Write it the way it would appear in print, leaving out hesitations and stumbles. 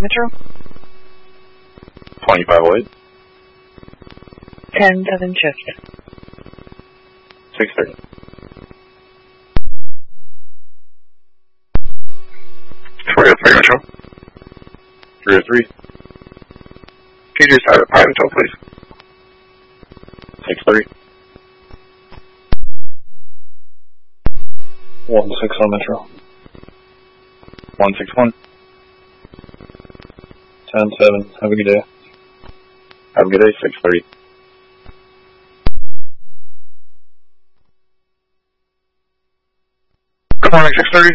Metro. 2508. 10-7 Chester. 630. 303 Metro. 303. Can you just have a private tow, please? 630. 161 Metro. 161. 10-7. Have a good day. Have a good day. 630. Good morning, 630.